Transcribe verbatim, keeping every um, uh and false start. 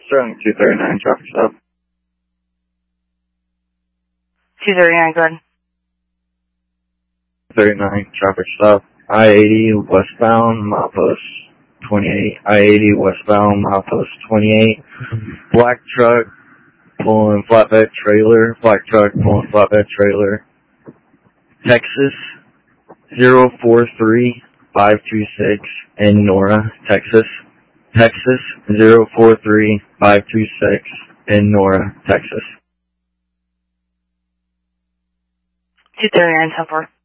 Sterling two thirty-nine, traffic stop. two thirty-nine, go ahead. thirty-nine, traffic stop. I eighty westbound, milepost twenty-eight. I eighty westbound, milepost twenty-eight. Black truck pulling flatbed trailer. Black truck pulling flatbed trailer. Texas zero four three five two six in Nora, Texas. Texas zero four three five two six in Nora, Texas. two thirty-nine, ten four.